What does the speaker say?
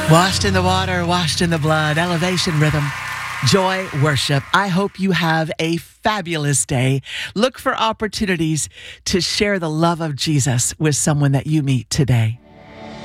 Washed in the water, washed in the blood, elevation rhythm, joy, worship. I hope you have a fabulous day. Look for opportunities to share the love of Jesus with someone that you meet today.